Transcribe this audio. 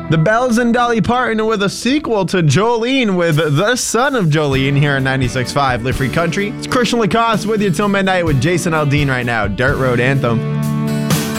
The Bells and Dolly Parton with a sequel to Jolene with the son of Jolene here on 96.5 Live Free Country. It's Christian Lacoste with you till midnight with Jason Aldean right now. Dirt Road Anthem.